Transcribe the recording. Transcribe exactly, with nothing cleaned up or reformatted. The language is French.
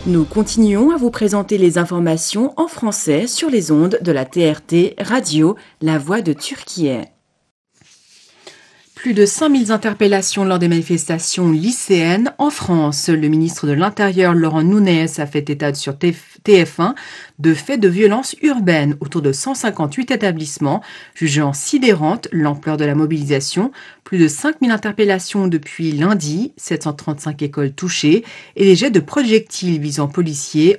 Nous continuons à vous présenter les informations en français sur les ondes de la T R T Radio, la voix de Turquie. Plus de cinq mille interpellations lors des manifestations lycéennes en France. Le ministre de l'Intérieur, Laurent Nunez, a fait état sur T F un de faits de violence urbaine autour de cent cinquante-huit établissements, jugeant sidérante l'ampleur de la mobilisation. Plus de cinq mille interpellations depuis lundi, sept cent trente-cinq écoles touchées et les jets de projectiles visant policiers